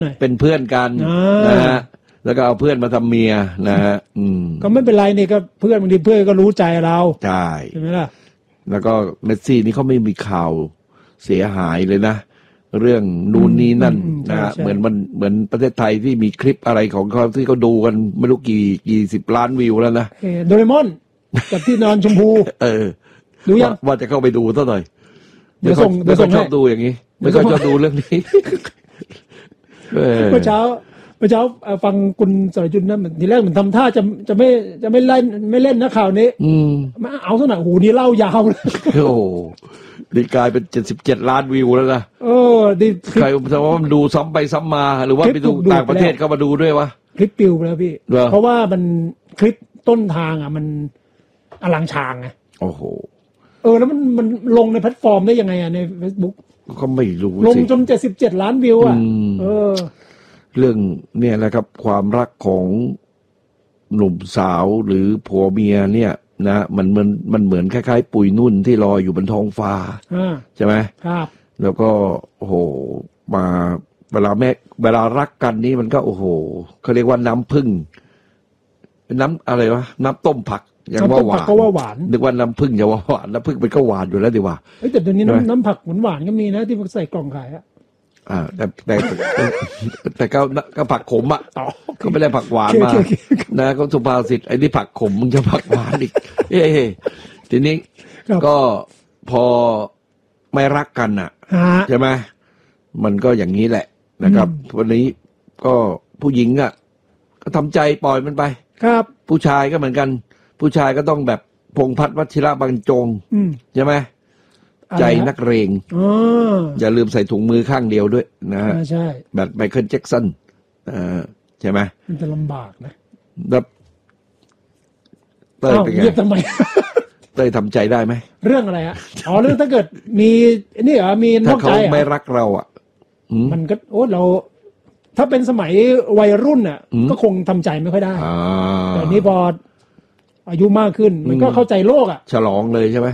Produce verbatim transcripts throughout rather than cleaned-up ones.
เป็นเพื่อนกันนะฮะแล้วก็เอาเพื่อนมาทำเมียนะฮะอืมก็ไม่เป็นไรนี่ก็เพื่อนบางทีเพื่อนก็รู้ใจเราใช่ใช่ไหมล่ะแล้วก็เมสซี่นี่เขาไม่มีข่าวเสียหายเลยนะเรื่องนู่นนี่นั่นนะฮะเหมือนมันเหมือนประเทศไทยที่มีคลิปอะไรของเขาที่เขาดูกันไม่รู้กี่กี่สิบล้านวิวแล้วนะโดเรมอนกับที่นอนชมพูเออดูยังว่าจะเข้าไปดูซะหน่อยเดี๋ยวส่งเดี๋ยวส่งชอบดูอย่างนี้ไม่ค่อยชอบดูเรื่องนี้เมื่อเช้าเมื่อเช้าฟังคุณสรจุนนะทีแรกเหมือนทำท่าจะจะไม่จะไม่เล่นไม่เล่นนะข่าวนี้มาเอาซะหน่อยโอ้โหนี่เล่ายาวเลยโอ้ดีกลายเป็นเจ็ดสิบเจ็ดล้านวิวแล้วนะเออดีใครจะว่ามันดูซ้ำไปซ้ำมาหรือว่าไปดูต่างประเทศเข้ามาดูด้วยวะคลิปปิวไปแล้วพี่เพราะว่ามันคลิปต้นทางอ่ะมันอลังชางไงโอ้โหเออแล้วมันมันลงในแพลตฟอร์มได้ยังไงอ่ะใน Facebook ก็ไม่รู้ลงจนเจ็ดสิบเจ็ดล้านวิวอ่ะเออเรื่องเนี่ยแหละครับความรักของหนุ่มสาวหรือผัวเมียเนี่ยนะมันมันมันเหมือนคล้ายๆปุยนุ่นที่ลอยอยู่บนท้องฟ้าใช่ไหมครับแล้วก็โอ้โหมาเวลาแม่เวลารักกันนี่มันก็โอ้โหเขาเรียกว่าน้ำผึ้งน้ำอะไรวะน้ำต้มผักยังว่าหวานก็ว่าหวานนึกว่าน้ำผึ้งจะว่าหวานน้ำผึ้งมันก็หวานอยู่แล้วดีว่าเฮ้ยแต่เดี๋ยวนี้น้ำน้ำผักหวานๆก็มีนะที่ใส่กล่องขายอะอ่าแต่แต่แต่ก็ก็ผักขมอ่ะก็ไม่ได้ผักหวานมานะก็สุภาษิตไอ้นี่ผักขมมึงจะผักหวานอีกเฮ้ยทีนี้ก็พอไม่รักกันอ่ะใช่ไหมมันก็อย่างนี้แหละนะครับวันนี้ก็ผู้หญิงอ่ะก็ทำใจปล่อยมันไปครับผู้ชายก็เหมือนกันผู้ชายก็ต้องแบบพงษ์พัฒน์วชิระบรรจงใช่ไหมใจนักเรงอย่าลืมใส่ถุงมือข้างเดียวด้วยนะฮะใช่แบบไมเคิลแจ็คสันใช่ไหมมันจะลำบากนะแล้วเต้ยเป็นไงเรียกทำไมเต้ยทำใจได้ไหมเรื่องอะไรอ่ะอ๋อเรื่องถ้าเกิดมีนี่เหรอมีนอกใจถ้าเขาไม่รักเราอ่ะมันก็โอ้เราถ้าเป็นสมัยวัยรุ่นอ่ะก็คงทำใจไม่ค่อยได้แต่นี้พออายุมากขึ้นมันก็เข้าใจโลกอ่ะฉลองเลยใช่ไหม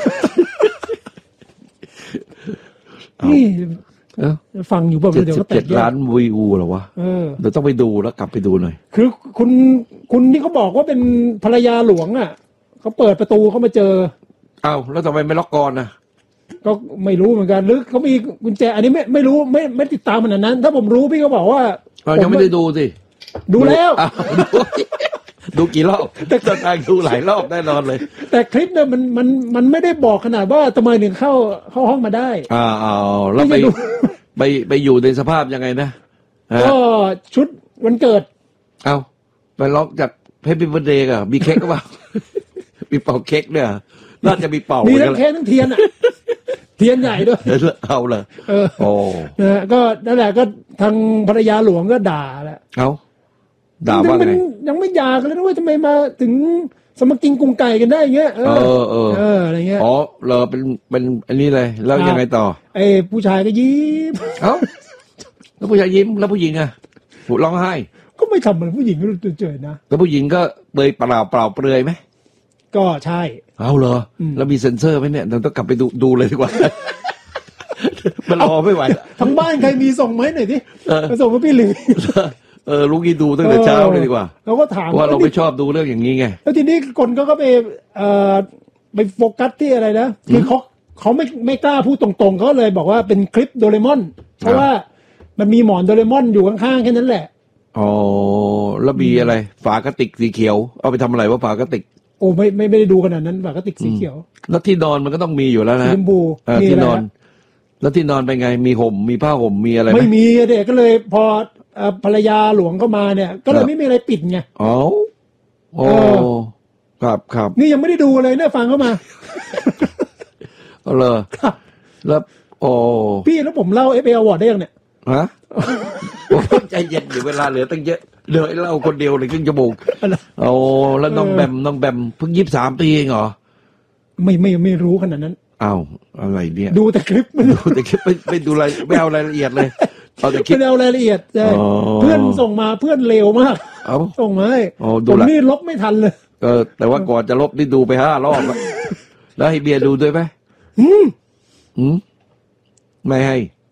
นี่ฟังอยู่ป่ะเดี๋ยวก็เจ็ดล้านวิวเหรอวะเดี๋ยวต้องไปดูแล้วกลับไปดูหน่อยคือคุณคุณที่เขาบอกว่าเป็นภรรยาหลวงอ่ะเขาเปิดประตูเขามาเจออ้าวแล้วทำไมไม่ล็อกกลอนนะก็ไม่รู้เหมือนกันหรือเขามีกุญแจอันนี้ไม่ไม่รู้ไม่ไม่ติดตามมันนั้นถ้าผมรู้พี่ก็บอกว่ายังไม่ได้ดูสิดูแล้วดูกี่รอบแต่ตอนดูหลายรอบแน่นอนเลยแต่คลิปเนี่ยมันมันมันไม่ได้บอกขนาดว่าทำไมถึงเข้าเข้าห้องมาได้อ่าเอาแล้วไปไปไปอยู่ในสภาพยังไงนะก็ชุดวันเกิดเอาไปล็อกจัดแฮปปี้เบิร์ธเดย์อ่ะมีเค้กก็เปล่ามีเป่าเค้กเนี่ยน่าจะมีเป่ามีทั้งเค้กทั้งเทียนอ่ะเทียนใหญ่ด้วยเอาเลยเออโอ้นะก็นั่นแหละก็ทางภรรยาหลวงก็ด่าแหละเอาด่าว่าไงยังไม่หย่ากันเลยนะว่าทำไมมาถึงสมกินกุ้งไก่กันได้เงี้ยเออเออเอออะไรเงี้ยอ๋อเราเป็นเป็นอันนี้เลยแล้วยังไงต่อไอ้ผู้ชายก็ยิ้มเอ้าแล้วผู้ชายยิ้มแล้วผู้หญิงอ่ะผู้ร้องไห้ก็ไม่ทำเหมือนผู้หญิงก็เฉยๆนะแล้วผู้หญิงก็เปลือยเปล่าเปล่าเปลือยไหมก็ใช่เอาเหรอแล้วมีเซ็นเซอร์ไหมเนี่ยเราต้องกลับไปดูดูเลยดีกว่ามันรอไม่ไหวทั้งบ้านใครมีส่งไหมหน่อยดิมาส่งมาพี่หลิงเออลูกกี้ดูตั้งแต่เช้าเลยดีกว่าเราก็ถามว่าเราไม่ชอบดูเรื่องอย่างนี้ไงแล้วทีนี้คนก็ก็ไปเอ่อไปโฟกัสที่อะไรนะคือเขาเขาไม่ไม่กล้าพูดตรงๆเขาเลยบอกว่าเป็นคลิปโดเรมอนเพราะว่ามันมีหมอนโดเรมอนอยู่ข้างๆแค่นั้นแหละอ๋อแล้วมีอะไรฝากระติกสีเขียวเอาไปทำอะไรว่าฝากระติกโอ้ไม่ไม่ไม่ได้ดูขนาดนั้นฝากระติกสีเขียวแล้วที่นอนมันก็ต้องมีอยู่แล้วนะสีชมพูที่นอนแล้วที่นอนเป็นไงมีห่มมีผ้าห่มมีอะไรไม่มีเด็กก็เลยพอภรรยาหลวงเข้ามาเนี่ยก็เลยไม่มีอะไรปิดไงอ๋อโอ้ครับครับนี่ยังไม่ได้ดูเลยเนี่ยฟังเข้ามาเอาเลยแล้วโอ้พี่แล้วผมเล่า เอฟ เอ Award ได้ยังเนี่ยฮะใจเย็นอยู่เวลาเหลือตั้งเยอะเหลือเล่าคนเดียวเลยครึ่งชั่วโมงโอ้แล้วน้องแบมน้องแบมเพิ่งยี่สิบสามปีเองเหรอไม่ไม่ไม่รู้ขนาดนั้นอ้าวอะไรเนี่ยดูแต่คลิปไม่ดูแต่คลิปไม่ไม่ดูรายไม่เอารายละเอียดเลยเอาแต่คลิปไม่เอารายละเอียดใช่เพื่อนส่งมาเพื่อนเร็วมากส่งมาให้ผมนี่ลบไม่ทันเลยเออแต่ว่าก่อนจะลบนี่ดูไปห้ารอบแล้วให้เบียร์ดูด้วยไหมอืมอืมไม่ให้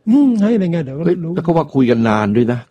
อืมให้อะไรเงี้ยเดี๋ยวก็รู้แล้วก็ว่าคุยกันนานด้วยนะ